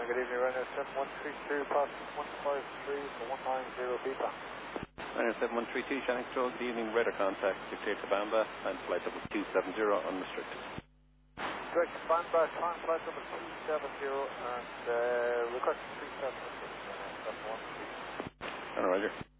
Good evening, Ryanair 7132, passing 153 for 190 Beeper. Ryanair 7132, Shannon Control, good evening, radar contact, clear to Bamba, and flight level 270, unrestricted. Direct to Bamba, time flight number 270, and request 376, that's 1. Roger.